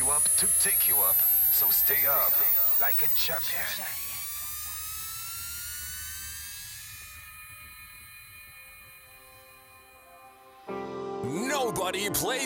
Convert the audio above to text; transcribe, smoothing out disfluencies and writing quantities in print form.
you up to take you up. So stay up like a champion. Nobody plays